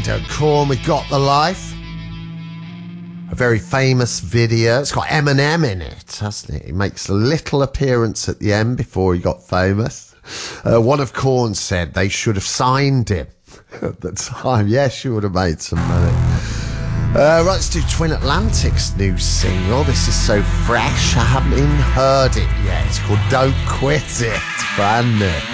Maiden, Korn with Got the Life. A very famous video. It's got Eminem in it, hasn't it? He makes a little appearance at the end before he got famous. One of Korn said they should have signed him at the time. Yes, she would have made some money. Right, let's do Twin Atlantic's new single. This is so fresh, I haven't even heard it yet. It's called Don't Quit It. It's brand new.